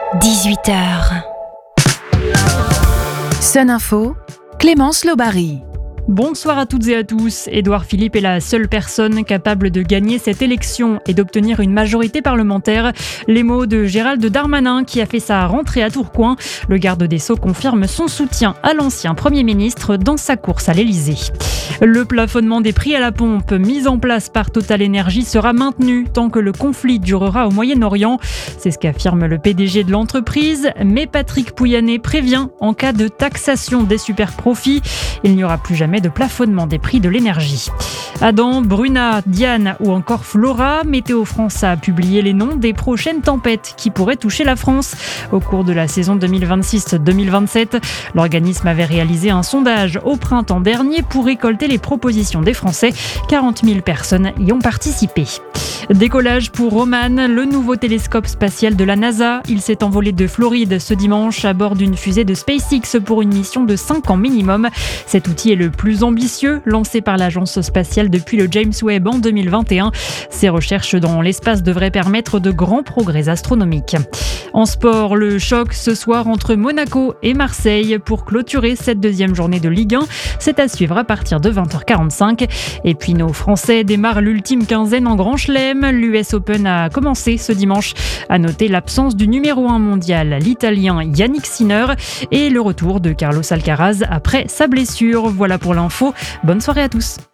18h. Sun Info, Clémence Lobary. Bonsoir à toutes et à tous. Édouard Philippe est la seule personne capable de gagner cette élection et d'obtenir une majorité parlementaire. Les mots de Gérald Darmanin qui a fait sa rentrée à Tourcoing. Le garde des Sceaux confirme son soutien à l'ancien Premier ministre dans sa course à l'Elysée. Le plafonnement des prix à la pompe mis en place par Total Energy sera maintenu tant que le conflit durera au Moyen-Orient. C'est ce qu'affirme le PDG de l'entreprise. Mais Patrick Pouyanné prévient en cas de taxation des super-profits, il n'y aura plus jamais de plafonnement des prix de l'énergie. Adam, Bruna, Diane ou encore Flora, Météo France a publié les noms des prochaines tempêtes qui pourraient toucher la France au cours de la saison 2026-2027. L'organisme avait réalisé un sondage au printemps dernier pour récolter les propositions des Français. 40 000 personnes y ont participé. Décollage pour Roman, le nouveau télescope spatial de la NASA. Il s'est envolé de Floride ce dimanche à bord d'une fusée de SpaceX pour une mission de 5 ans minimum. Cet outil est le plus ambitieux, lancé par l'agence spatiale depuis le James Webb en 2021. Ces recherches dans l'espace devraient permettre de grands progrès astronomiques. En sport, le choc ce soir entre Monaco et Marseille pour clôturer cette deuxième journée de Ligue 1. C'est à suivre à partir de 20h45. Et puis nos Français démarrent l'ultime quinzaine en Grand Chelem. L'US Open a commencé ce dimanche. À noter l'absence du numéro 1 mondial, l'Italien Yannick Sinner, et le retour de Carlos Alcaraz après sa blessure. Voilà pour l'info. Bonne soirée à tous.